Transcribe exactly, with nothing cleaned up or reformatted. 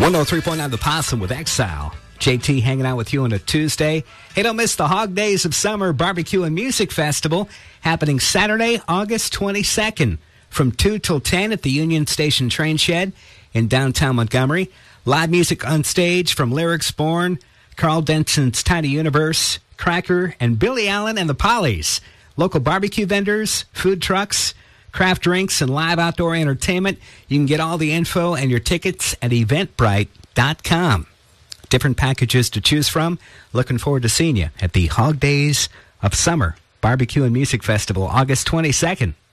one oh three point nine The Possum with Exile. J T hanging out with you on a Tuesday. Hey, don't miss the Hog Days of Summer Barbecue and Music Festival happening Saturday, August twenty-second from two till ten at the Union Station Train Shed in downtown Montgomery. Live music on stage from Lyrics Born, Carl Denson's Tiny Universe, Cracker, and Billy Allen and the Pollies. Local barbecue vendors, food trucks, craft drinks, and live outdoor entertainment. You can get all the info and your tickets at eventbrite dot com. Different packages to choose from. Looking forward to seeing you at the Hog Days of Summer Barbecue and Music Festival, August twenty-second.